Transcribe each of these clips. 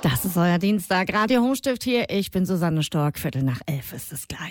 Das ist euer Dienstag. Radio Hochstift hier. Ich bin Susanne Stork. 11:15 ist es gleich.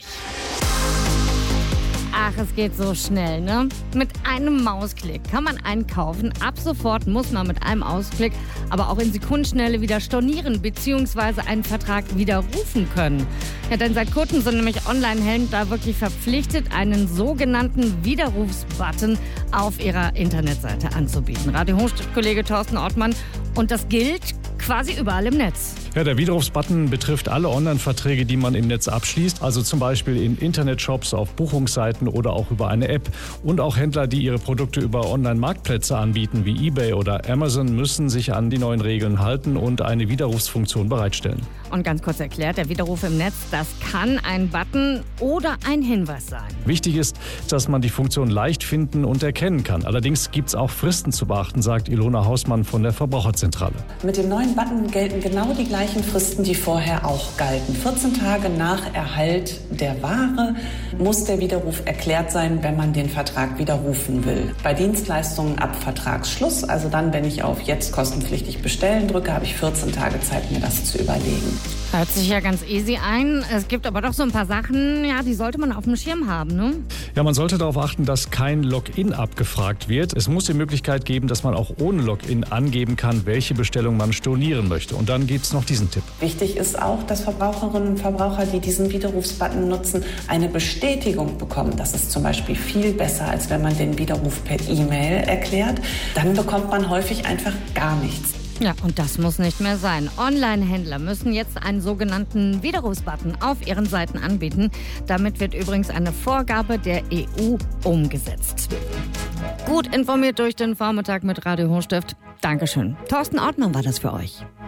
Ach, es geht so schnell, ne? Mit einem Mausklick kann man einkaufen. Ab sofort muss man mit einem Ausklick aber auch in Sekundenschnelle wieder stornieren bzw. einen Vertrag widerrufen können. Ja, denn seit kurzem sind nämlich Online-Händler wirklich verpflichtet, einen sogenannten Widerrufsbutton auf ihrer Internetseite anzubieten. Radio Hochstift-Kollege Thorsten Ortmann. Und das gilt quasi überall im Netz. Ja, der Widerrufsbutton betrifft alle Online-Verträge, die man im Netz abschließt, also zum Beispiel in Internetshops, auf Buchungsseiten oder auch über eine App. Und auch Händler, die ihre Produkte über Online-Marktplätze anbieten, wie eBay oder Amazon, müssen sich an die neuen Regeln halten und eine Widerrufsfunktion bereitstellen. Und ganz kurz erklärt, der Widerruf im Netz, das kann ein Button oder ein Hinweis sein. Wichtig ist, dass man die Funktion leicht finden und erkennen kann. Allerdings gibt es auch Fristen zu beachten, sagt Ilona Hausmann von der Verbraucherzentrale. Mit dem neuen Button gelten genau die gleichen Fristen, die vorher auch galten. 14 Tage nach Erhalt der Ware muss der Widerruf erklärt sein, wenn man den Vertrag widerrufen will. Bei Dienstleistungen ab Vertragsschluss, also dann, wenn ich auf jetzt kostenpflichtig bestellen drücke, habe ich 14 Tage Zeit, mir das zu überlegen. Hört sich ja ganz easy ein. Es gibt aber doch so ein paar Sachen, ja, die sollte man auf dem Schirm haben, ne? Ja, man sollte darauf achten, dass kein Login abgefragt wird. Es muss die Möglichkeit geben, dass man auch ohne Login angeben kann, welche Bestellung man stornieren möchte. Und dann gibt es noch diesen Tipp. Wichtig ist auch, dass Verbraucherinnen und Verbraucher, die diesen Widerrufsbutton nutzen, eine Bestätigung bekommen. Das ist zum Beispiel viel besser, als wenn man den Widerruf per E-Mail erklärt. Dann bekommt man häufig einfach gar nichts. Ja, und das muss nicht mehr sein. Online-Händler müssen jetzt einen sogenannten Widerrufsbutton auf ihren Seiten anbieten. Damit wird übrigens eine Vorgabe der EU umgesetzt. Gut informiert durch den Vormittag mit Radio Hochstift. Dankeschön. Thorsten Ortmann war das für euch.